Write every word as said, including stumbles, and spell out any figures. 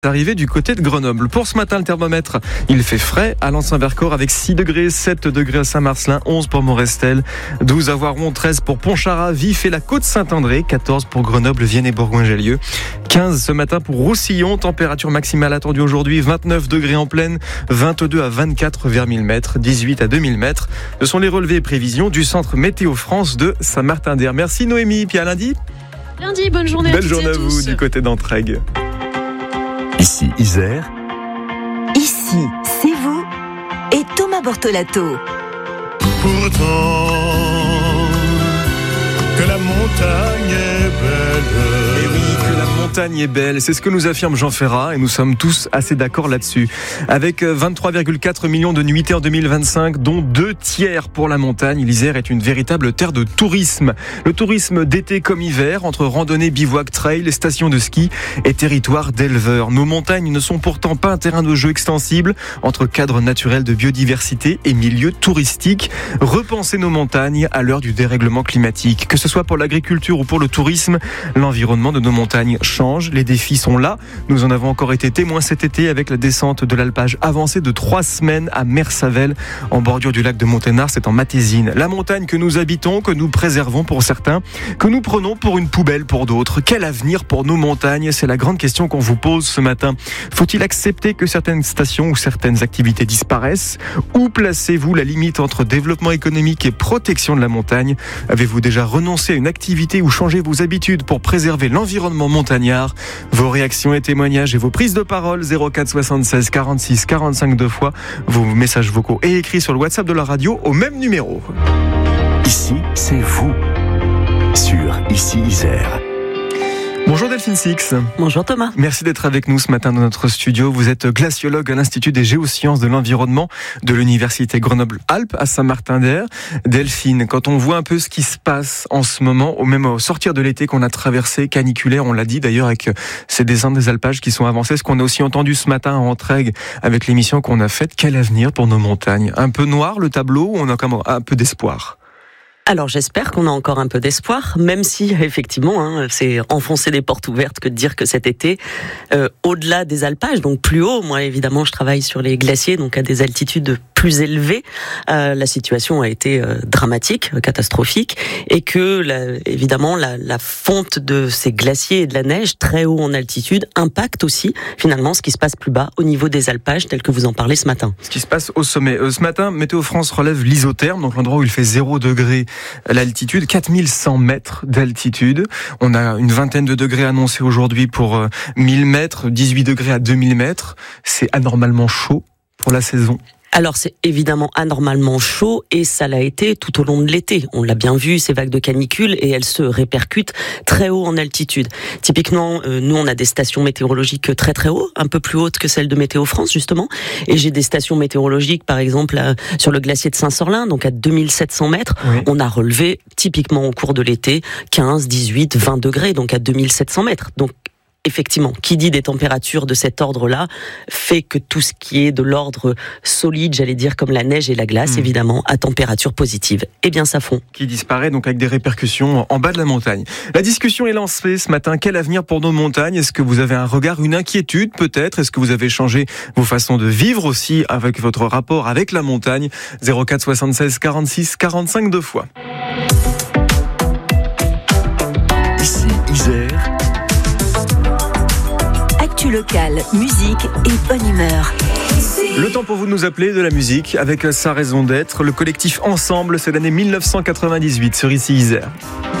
Arrivé du côté de Grenoble. Pour ce matin, le thermomètre, il fait frais à Lens-Saint-Vercors avec six degrés, sept degrés à Saint-Marcelin, onze pour Morestel, douze à Voiron, treize pour Pontcharrat, Vif et la Côte-Saint-André, quatorze pour Grenoble, Vienne et Bourgoin-Jallieu, quinze ce matin pour Roussillon, température maximale attendue aujourd'hui, vingt-neuf degrés en plaine, vingt-deux à vingt-quatre vers mille mètres, dix-huit à deux mille mètres. Ce sont les relevés et prévisions du centre Météo France de Saint-Martin-d'Hères. Merci Noémie, puis à lundi. Lundi, bonne journée. Belle à journée à, à vous tous. Du côté d'Entraigues. Ici Isère. Ici, c'est vous et Thomas Bortolato. Pourtant que la montagne est belle. Et oui, que la montagne est belle, c'est ce que nous affirme Jean Ferrat et nous sommes tous assez d'accord là-dessus. Avec vingt-trois virgule quatre millions de nuitées en deux mille vingt-cinq, dont deux tiers pour la montagne, l'Isère est une véritable terre de tourisme. Le tourisme d'été comme hiver, entre randonnée, bivouac, trail, stations de ski et territoire d'éleveurs. Nos montagnes ne sont pourtant pas un terrain de jeu extensible entre cadre naturel de biodiversité et milieux touristiques. Repensez nos montagnes à l'heure du dérèglement climatique. Que ce soit pour l'agriculture ou pour le tourisme, l'environnement de nos montagnes change. Les défis sont là. Nous en avons encore été témoins cet été avec la descente de l'alpage avancée de trois semaines à Mersavel, en bordure du lac de Monténard, c'est en Matésine. La montagne que nous habitons, que nous préservons pour certains, que nous prenons pour une poubelle pour d'autres. Quel avenir pour nos montagnes ? C'est la grande question qu'on vous pose ce matin. Faut-il accepter que certaines stations ou certaines activités disparaissent ? Où placez-vous la limite entre développement économique et protection de la montagne ? Avez-vous déjà renoncé à une activité ou changé vos habitudes pour préserver l'environnement montagnard ? Vos réactions et témoignages et vos prises de parole zéro quatre soixante-seize quarante-six quarante-cinq deux fois, vos messages vocaux et écrits sur le WhatsApp de la radio au même numéro. Ici, c'est vous. Sur Ici Isère. Bonjour Delphine Six. Bonjour Thomas. Merci d'être avec nous ce matin dans notre studio. Vous êtes glaciologue à l'Institut des géosciences de l'environnement de l'Université Grenoble-Alpes à Saint-Martin-d'Hères. Delphine, quand on voit un peu ce qui se passe en ce moment, au même au sortir de l'été qu'on a traversé, caniculaire, on l'a dit d'ailleurs avec ces descentes des alpages qui sont avancées, ce qu'on a aussi entendu ce matin à Entraigues avec l'émission qu'on a faite, quel avenir pour nos montagnes ? Un peu noir le tableau ou on a quand même un peu d'espoir ? Alors j'espère qu'on a encore un peu d'espoir, même si effectivement hein, c'est enfoncer des portes ouvertes que de dire que cet été, euh, au-delà des alpages, donc plus haut, moi évidemment je travaille sur les glaciers, donc à des altitudes plus élevées, euh, la situation a été euh, dramatique, catastrophique, et que la, évidemment la, la fonte de ces glaciers et de la neige très haut en altitude impacte aussi finalement ce qui se passe plus bas au niveau des alpages, tel que vous en parlez ce matin. Ce qui se passe au sommet. Euh, ce matin, Météo France relève l'isotherme, donc l'endroit où il fait zéro degré l'altitude, quatre mille cent mètres d'altitude. On a une vingtaine de degrés annoncés aujourd'hui pour euh, mille mètres, dix-huit degrés à deux mille mètres. C'est anormalement chaud pour la saison. Alors c'est évidemment anormalement chaud et ça l'a été tout au long de l'été. On l'a bien vu, ces vagues de canicule, et elles se répercutent très haut en altitude. Typiquement, euh, nous on a des stations météorologiques très très haut, un peu plus hautes que celles de Météo France justement. Et j'ai des stations météorologiques par exemple euh, sur le glacier de Saint-Sorlin, donc à deux mille sept cents mètres. Oui. On a relevé typiquement au cours de l'été quinze, dix-huit, vingt degrés, donc à deux mille sept cents mètres. Donc effectivement, qui dit des températures de cet ordre-là fait que tout ce qui est de l'ordre solide, j'allais dire comme la neige et la glace, mmh. évidemment, à température positive, eh bien ça fond. Qui disparaît donc avec des répercussions en bas de la montagne. La discussion est lancée ce matin. Quel avenir pour nos montagnes ? Est-ce que vous avez un regard, une inquiétude peut-être ? Est-ce que vous avez changé vos façons de vivre aussi avec votre rapport avec la montagne ? zéro quatre soixante-seize quarante-six quarante-cinq deux fois. Ici Isère. Local, musique et bonne humeur. Le temps pour vous de nous appeler, de la musique, avec sa raison d'être. Le collectif Ensemble, c'est l'année mille neuf cent quatre-vingt-dix-huit sur Ici Isère.